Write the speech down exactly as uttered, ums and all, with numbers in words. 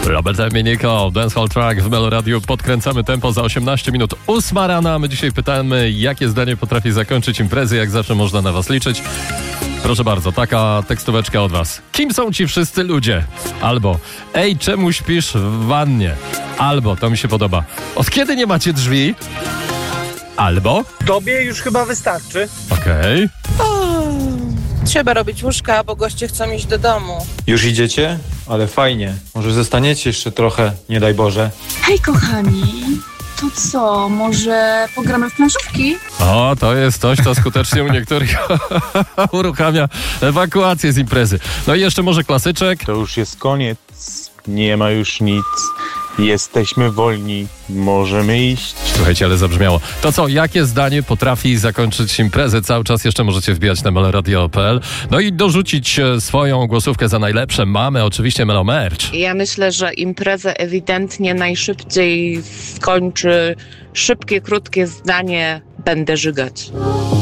Robert Dominiko, Dancehall Track w Melo Radio. Podkręcamy tempo za osiemnaście minut. Ósma rana. My dzisiaj pytamy, jakie zdanie potrafi zakończyć imprezy. Jak zawsze można na was liczyć. Proszę bardzo, taka tekstóweczka od was. Kim są ci wszyscy ludzie? Albo, ej, czemu śpisz w wannie? Albo, to mi się podoba, od kiedy nie macie drzwi? Albo, tobie już chyba wystarczy. okej. Trzeba robić łóżka, bo goście chcą iść do domu. Już idziecie? Ale fajnie. Może zostaniecie jeszcze trochę, nie daj Boże. Hej kochani, to co, może pogramy w planszówki? O, to jest coś, co skutecznie u niektórych uruchamia ewakuację z imprezy. No i jeszcze może klasyczek. To już jest koniec, nie ma już nic, jesteśmy wolni, możemy iść. Słuchajcie, ale zabrzmiało. To co, jakie zdanie potrafi zakończyć imprezę? Cały czas jeszcze możecie wbijać na meloradio kropka p l. No i dorzucić swoją głosówkę za najlepsze. Mamy oczywiście Melo Merch. Ja myślę, że imprezę ewidentnie najszybciej skończy szybkie, krótkie zdanie: będę żygać.